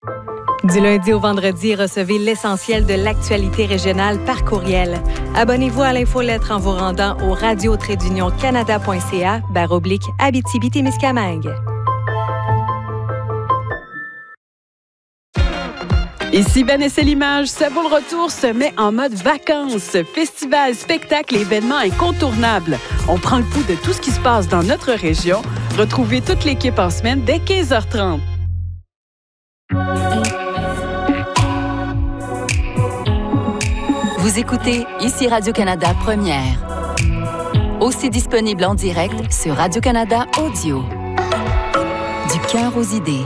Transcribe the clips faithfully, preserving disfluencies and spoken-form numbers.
Du lundi au vendredi, recevez l'essentiel de l'actualité régionale par courriel. Abonnez-vous à l'infolettre en vous rendant au radio trait d'union canada point c a barre oblique Abitibi-Témiscamingue. Ici Vanessa Limage, Ça vaut le retour se met en mode vacances. Festival, spectacle et événements incontournables. On prend le pouls de tout ce qui se passe dans notre région. Retrouvez toute l'équipe en semaine dès quinze heures trente. Vous écoutez ici Radio-Canada Première. Aussi disponible en direct sur Radio-Canada Audio. Du cœur aux idées.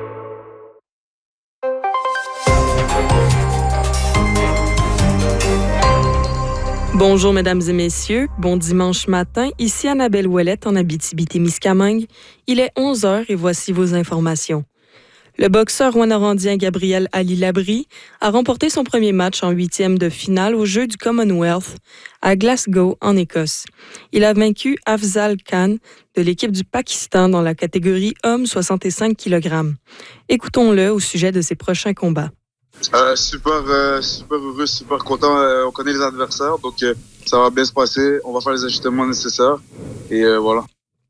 Bonjour, mesdames et messieurs. Bon dimanche matin. Ici Annabelle Ouellette en Abitibi-Témiscamingue. Il est onze heures et voici vos informations. Le boxeur rwandien Gabriel Ali-Labrie a remporté son premier match en huitième de finale aux Jeux du Commonwealth à Glasgow, en Écosse. Il a vaincu Afzal Khan de l'équipe du Pakistan dans la catégorie hommes soixante-cinq kilogrammes. Écoutons-le au sujet de ses prochains combats. Euh, super, euh, super heureux, super content. Euh, on connaît les adversaires, donc euh, ça va bien se passer. On va faire les ajustements nécessaires et euh, voilà.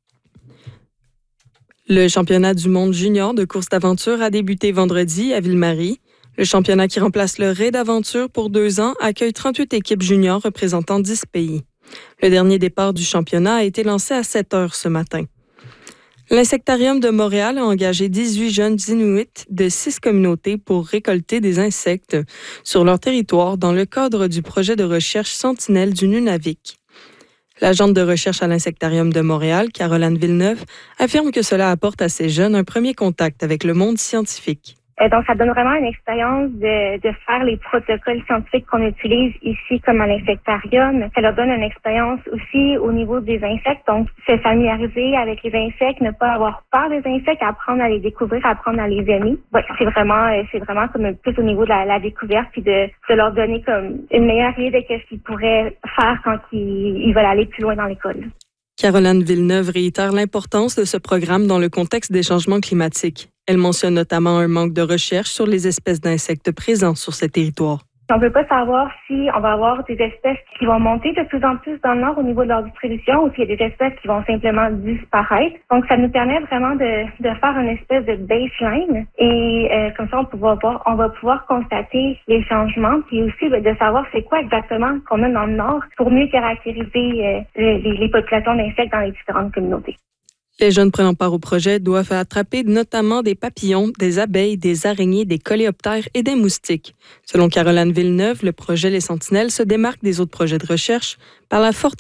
Le championnat du monde junior de course d'aventure a débuté vendredi à Ville-Marie. Le championnat qui remplace le Raid d'aventure pour deux ans accueille trente-huit équipes juniors représentant dix pays. Le dernier départ du championnat a été lancé à sept heures ce matin. L'Insectarium de Montréal a engagé dix-huit jeunes Inuits de six communautés pour récolter des insectes sur leur territoire dans le cadre du projet de recherche Sentinelle du Nunavik. L'agente de recherche à l'Insectarium de Montréal, Caroline Villeneuve, affirme que cela apporte à ces jeunes un premier contact avec le monde scientifique. Donc, ça donne vraiment une expérience de, de faire les protocoles scientifiques qu'on utilise ici, comme à l'insectarium. Ça leur donne une expérience aussi au niveau des insectes. Donc, se familiariser avec les insectes, ne pas avoir peur des insectes, apprendre à les découvrir, apprendre à les aimer. Ouais, c'est vraiment, c'est vraiment comme plus au niveau de la, la découverte, puis de, de leur donner comme une meilleure idée de ce qu'ils pourraient faire quand ils, ils veulent aller plus loin dans l'école. Caroline Villeneuve réitère l'importance de ce programme dans le contexte des changements climatiques. Elle mentionne notamment un manque de recherche sur les espèces d'insectes présents sur ces territoires. On ne peut pas savoir si on va avoir des espèces qui vont monter de plus en plus dans le nord au niveau de leur distribution ou s'il y a des espèces qui vont simplement disparaître. Donc, ça nous permet vraiment de, de faire une espèce de baseline et euh, comme ça, on, pouvoir voir, on va pouvoir constater les changements puis aussi ben, de savoir c'est quoi exactement qu'on a dans le nord pour mieux caractériser euh, les, les populations d'insectes dans les différentes communautés. Les jeunes prenant part au projet doivent attraper notamment des papillons, des abeilles, des araignées, des coléoptères et des moustiques. Selon Caroline Villeneuve, le projet Les Sentinelles se démarque des autres projets de recherche par la forte